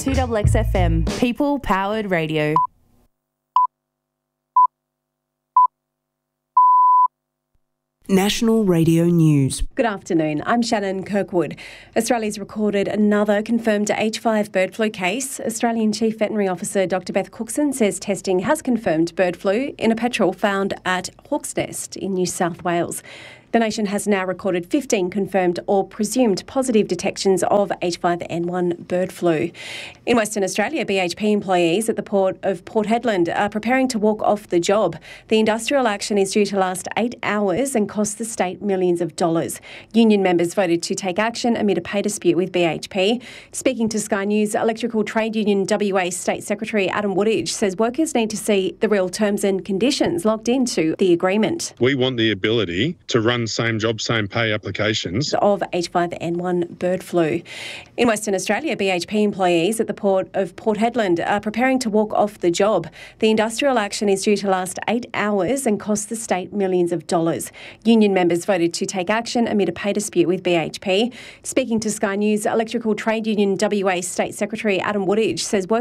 2XXFM, People Powered Radio. National Radio News. Good afternoon, I'm Shannon Kirkwood. Australia's recorded another confirmed H5 bird flu case. Australian Chief Veterinary Officer Dr Beth Cookson says testing has confirmed bird flu in a petrel found at Hawk's Nest in New South Wales. The nation has now recorded 15 confirmed or presumed positive detections of H5N1 bird flu. In Western Australia, BHP employees at the port of Port Hedland are preparing to walk off the job. The industrial action is due to last 8 hours and cost the state millions of dollars. Union members voted to take action amid a pay dispute with BHP. Speaking to Sky News, Electrical Trade Union WA State Secretary Adam Woodage says workers need to see the real terms and conditions locked into the agreement. We want the ability to run same job, same pay applications of H5N1 bird flu. In Western Australia, BHP employees at the port of Port Hedland are preparing to walk off the job. The industrial action is due to last 8 hours and cost the state millions of dollars. Union members voted to take action amid a pay dispute with BHP. Speaking to Sky News, Electrical Trade Union WA State Secretary Adam Woodage says